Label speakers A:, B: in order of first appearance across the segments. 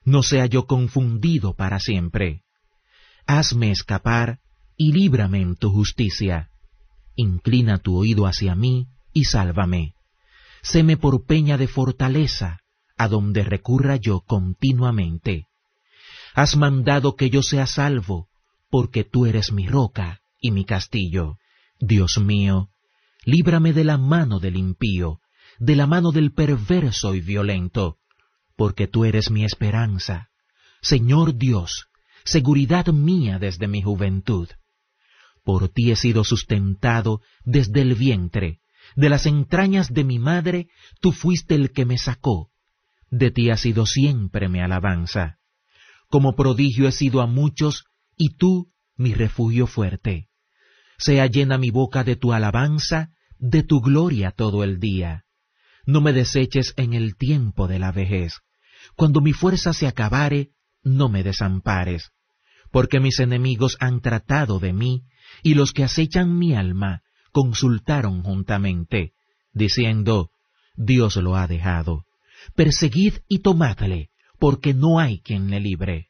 A: no sea yo confundido para siempre. Hazme escapar y líbrame en tu justicia. Inclina tu oído hacia mí y sálvame. Séme por peña de fortaleza, a donde recurra yo continuamente. Has mandado que yo sea salvo, porque tú eres mi roca y mi castillo. Dios mío, líbrame de la mano del impío, de la mano del perverso y violento, porque tú eres mi esperanza. Señor Dios, seguridad mía desde mi juventud. Por ti he sido sustentado desde el vientre, de las entrañas de mi madre tú fuiste el que me sacó. De ti ha sido siempre mi alabanza. Como prodigio he sido a muchos, y tú mi refugio fuerte. Sea llena mi boca de tu alabanza, de tu gloria todo el día. No me deseches en el tiempo de la vejez. Cuando mi fuerza se acabare, no me desampares. Porque mis enemigos han tratado de mí, y los que acechan mi alma consultaron juntamente, diciendo, Dios lo ha dejado. Perseguid y tomadle, porque no hay quien le libre.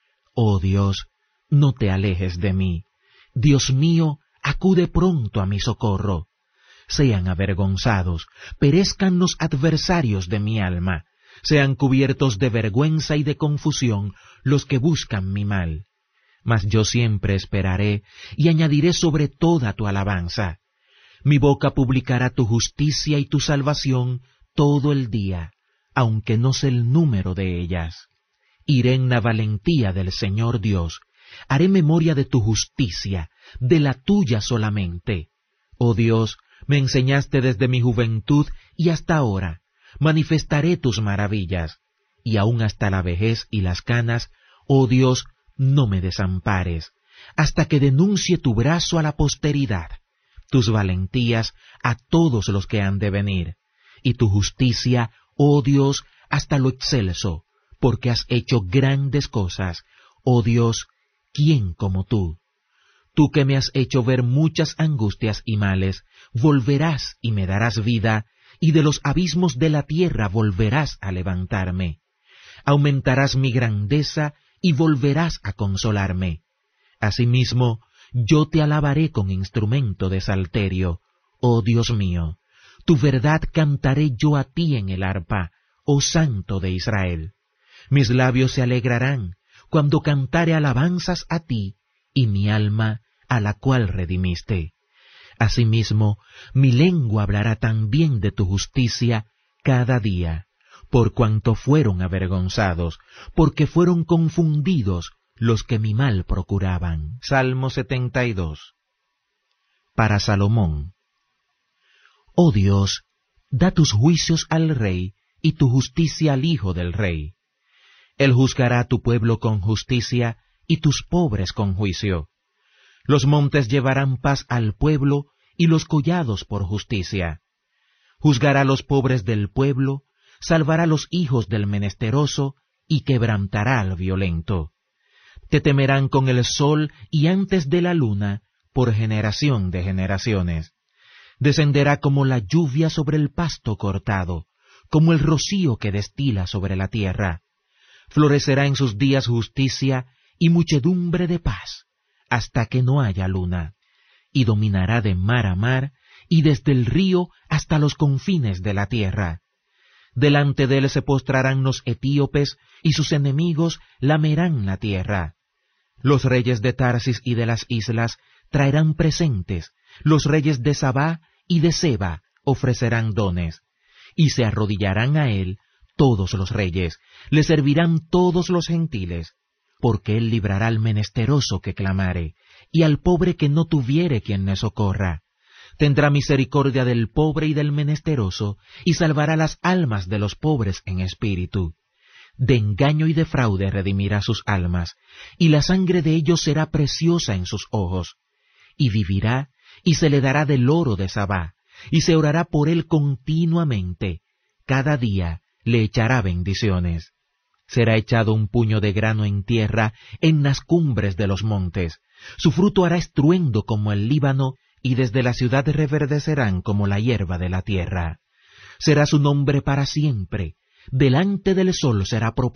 A: Oh Dios, no te alejes de mí. Dios mío, acude pronto a mi socorro. Sean avergonzados, perezcan los adversarios de mi alma, sean cubiertos de vergüenza y de confusión los que buscan mi mal. Mas yo siempre esperaré y añadiré sobre toda tu alabanza. Mi boca publicará tu justicia y tu salvación todo el día, aunque no sé el número de ellas. Iré en la valentía del Señor Dios, haré memoria de tu justicia, de la tuya solamente. Oh Dios, me enseñaste desde mi juventud y hasta ahora, manifestaré tus maravillas, y aun hasta la vejez y las canas, oh Dios, no me desampares, hasta que denuncie tu brazo a la posteridad, tus valentías a todos los que han de venir, y tu justicia, oh Dios, hasta lo excelso, porque has hecho grandes cosas, oh Dios, ¿quién como tú? Tú que me has hecho ver muchas angustias y males, volverás y me darás vida, y de los abismos de la tierra volverás a levantarme. Aumentarás mi grandeza y volverás a consolarme. Asimismo, yo te alabaré con instrumento de salterio, oh Dios mío. Tu verdad cantaré yo a ti en el arpa, oh Santo de Israel. Mis labios se alegrarán cuando cantare alabanzas a ti, y mi alma a la cual redimiste. Asimismo, mi lengua hablará también de tu justicia cada día, por cuanto fueron avergonzados, porque fueron confundidos los que mi mal procuraban. Salmo 72. Para Salomón. Oh Dios, da tus juicios al rey, y tu justicia al hijo del rey. Él juzgará a tu pueblo con justicia, y tus pobres con juicio. Los montes llevarán paz al pueblo, y los collados por justicia. Juzgará a los pobres del pueblo, salvará a los hijos del menesteroso, y quebrantará al violento. Te temerán con el sol y antes de la luna, por generación de generaciones. Descenderá como la lluvia sobre el pasto cortado, como el rocío que destila sobre la tierra. Florecerá en sus días justicia y muchedumbre de paz, hasta que no haya luna, y dominará de mar a mar, y desde el río hasta los confines de la tierra. Delante de él se postrarán los etíopes, y sus enemigos lamerán la tierra. Los reyes de Tarsis y de las islas traerán presentes, los reyes de Sabá y de Seba ofrecerán dones, y se arrodillarán a él todos los reyes, le servirán todos los gentiles, porque él librará al menesteroso que clamare, y al pobre que no tuviere quien le socorra. Tendrá misericordia del pobre y del menesteroso, y salvará las almas de los pobres en espíritu. De engaño y de fraude redimirá sus almas, y la sangre de ellos será preciosa en sus ojos. Y vivirá, y se le dará del oro de Sabá, y se orará por él continuamente. Cada día le echará bendiciones. Será echado un puño de grano en tierra, en las cumbres de los montes. Su fruto hará estruendo como el Líbano, y desde la ciudad reverdecerán como la hierba de la tierra. Será su nombre para siempre. Delante del sol será